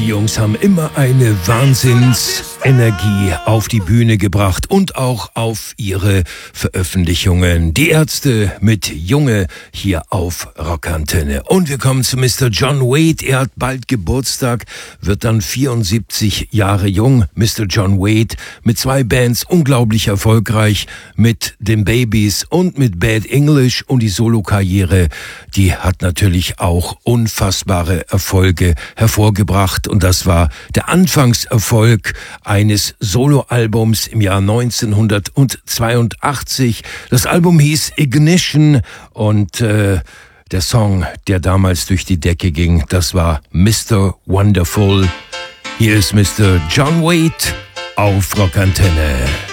Die Jungs haben immer eine Wahnsinnsenergie auf die Bühne gebracht und auch auf ihre Veröffentlichungen. Die Ärzte mit Junge hier auf Rockantenne. Und wir kommen zu Mr. John Waite. Er hat bald Geburtstag, wird dann 74 Jahre jung. Mr. John Waite mit 2 Bands unglaublich erfolgreich, mit den Babys und mit Bad English, und die Solokarriere, die hat natürlich auch unfassbare Erfolge hervorgebracht, und das war der Anfangserfolg eines Soloalbums im Jahr 1982. Das Album hieß Ignition, und der Song, der damals durch die Decke ging, das war Mr. Wonderful. Hier ist Mr. John Waite auf Rockantenne.